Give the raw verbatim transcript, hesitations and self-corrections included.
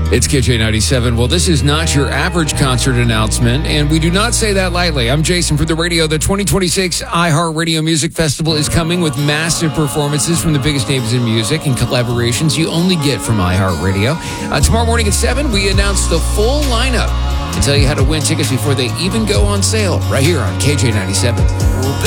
It's K J ninety-seven. Well, this is not your average concert announcement, and we do not say that lightly. I'm Jason for the radio. The twenty twenty-six iHeartRadio Music Festival is coming with massive performances from the biggest names in music and collaborations you only get from iHeartRadio. Uh, tomorrow morning at seven, we announce the full lineup and tell you how to win tickets before they even go on sale right here on K J ninety-seven.